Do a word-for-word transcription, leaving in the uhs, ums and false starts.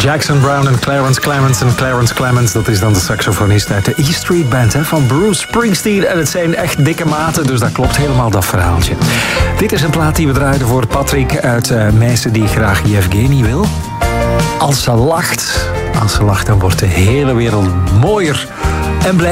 Jackson Browne en Clarence Clemons. En Clarence Clemons, dat is dan de saxofonist uit de E Street Band hè, van Bruce Springsteen. En het zijn echt dikke maten, dus dat klopt helemaal, dat verhaaltje. Dit is een plaat die we draaiden voor Patrick uit uh, Meissen die graag Yevgeny wil. Als ze lacht, als ze lacht, dan wordt de hele wereld mooier en blij.